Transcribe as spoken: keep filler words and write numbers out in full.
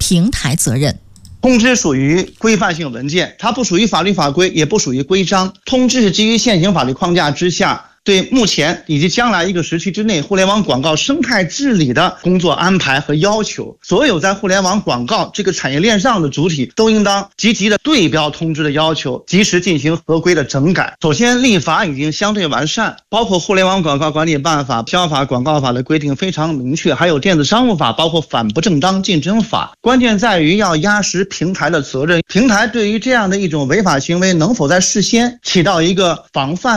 平台责任。 通知属于规范性文件，它不属于法律法规，也不属于规章。通知是基于现行法律框架之下，对目前以及将来一个时期之内互联网广告生态治理的工作安排和要求。所有在互联网广告这个产业链上的主体都应当积极的对标通知的要求，及时进行合规的整改。首先，立法已经相对完善，包括互联网广告管理办法、消法、广告法的规定非常明确，还有电子商务法，包括反不正当竞争法。关键在于要压实平台的责任，平台对于这样的一种违法行为能否在事先起到一个防范